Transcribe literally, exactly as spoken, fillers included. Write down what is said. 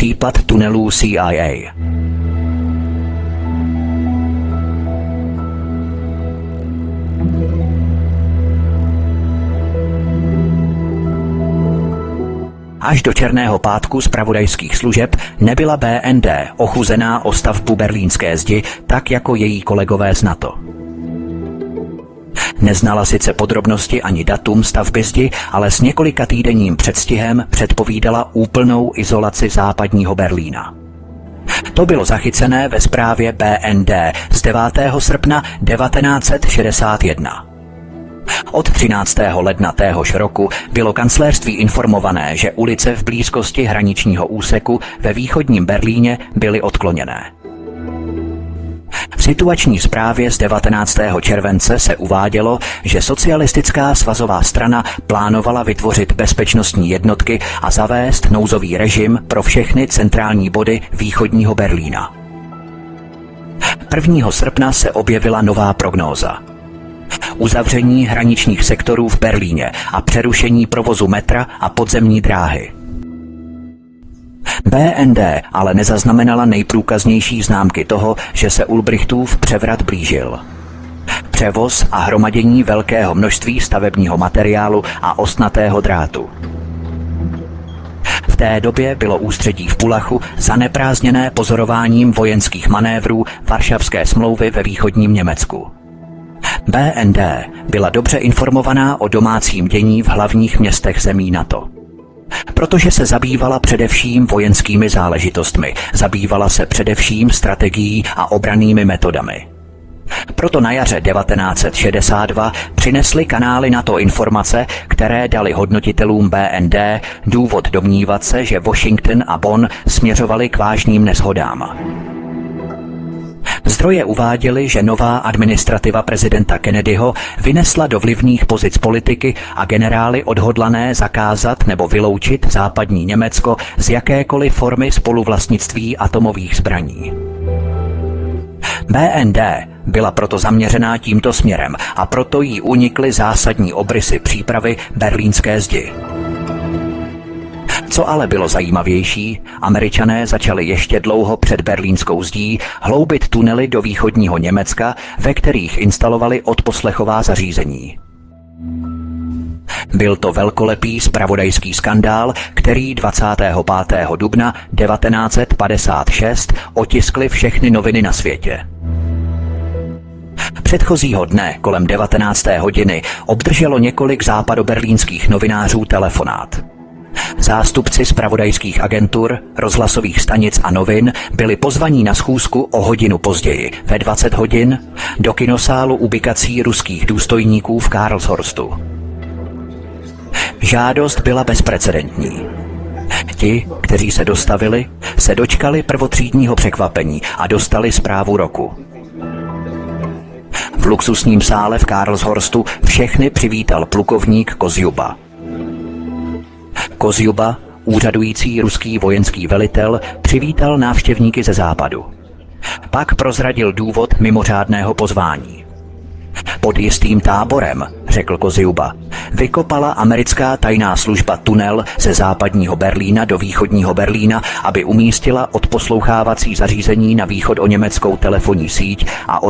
případ tunelů C I A. Až do Černého pátku zpravodajských služeb nebyla B N D ochuzená o stavbu berlínské zdi tak jako její kolegové z NATO. Neznala sice podrobnosti ani datum stavby zdi, ale s několika týdenním předstihem předpovídala úplnou izolaci západního Berlína. To bylo zachycené ve zprávě B N D z devátého srpna devatenáct set šedesát jedna. Od třináctého ledna téhož roku bylo kancléřství informované, že ulice v blízkosti hraničního úseku ve východním Berlíně byly odkloněné. V situační zprávě z devatenáctého července se uvádělo, že socialistická svazová strana plánovala vytvořit bezpečnostní jednotky a zavést nouzový režim pro všechny centrální body východního Berlína. prvního srpna se objevila nová prognóza. Uzavření hraničních sektorů v Berlíně a přerušení provozu metra a podzemní dráhy. B N D ale nezaznamenala nejprůkaznější známky toho, že se Ulbrichtův převrat blížil. Převoz a hromadění velkého množství stavebního materiálu a ostnatého drátu. V té době bylo ústředí v Pullachu zaneprázdněné pozorováním vojenských manévrů Varšavské smlouvy ve východním Německu. B N D byla dobře informovaná o domácím dění v hlavních městech zemí NATO. Protože se zabývala především vojenskými záležitostmi, zabývala se především strategií a obrannými metodami. Proto na jaře devatenáct set šedesát dva přinesly kanály NATO informace, které dali hodnotitelům B N D důvod domnívat se, že Washington a Bonn směřovali k vážným neshodám. Zdroje uváděly, že nová administrativa prezidenta Kennedyho vynesla do vlivných pozic politiky a generály odhodlané zakázat nebo vyloučit západní Německo z jakékoliv formy spoluvlastnictví atomových zbraní. B N D byla proto zaměřená tímto směrem a proto jí unikly zásadní obrysy přípravy berlínské zdi. Co ale bylo zajímavější, Američané začali ještě dlouho před berlínskou zdí hloubit tunely do východního Německa, ve kterých instalovali odposlechová zařízení. Byl to velkolepý zpravodajský skandál, který dvacátého pátého dubna devatenáct set padesát šest otiskly všechny noviny na světě. Předchozího dne kolem devatenácté hodiny obdrželo několik západoberlínských novinářů telefonát. Zástupci zpravodajských agentur, rozhlasových stanic a novin byli pozvaní na schůzku o hodinu později, ve dvacet hodin, do kinosálu ubikací ruských důstojníků v Karlshorstu. Žádost byla bezprecedentní. Ti, kteří se dostavili, se dočkali prvotřídního překvapení a dostali zprávu roku. V luxusním sále v Karlshorstu všechny přivítal plukovník Kozjuba. Kozjuba, úřadující ruský vojenský velitel, přivítal návštěvníky ze západu. Pak prozradil důvod mimořádného pozvání. Pod jistým táborem, řekl Kozjuba, vykopala americká tajná služba tunel ze západního Berlína do východního Berlína, aby umístila odposlouchávací zařízení na východ o německou telefonní síť a